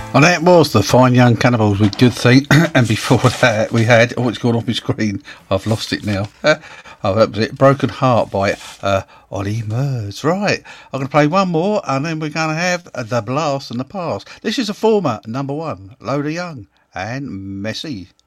And that was the Fine Young Cannibals with Good Thing. And before that, we had, oh, it's gone off my screen. I've lost it now. Oh, that was it. Broken Heart by Ollie Murs. Right. I'm going to play one more, and then we're going to have The Blast and the Past. This is a former number one, Loader Young and Messy.